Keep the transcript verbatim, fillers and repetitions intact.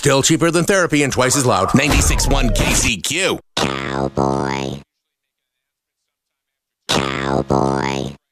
Still cheaper than therapy and twice as loud. ninety-six point one K C Q. Cowboy. Cowboy.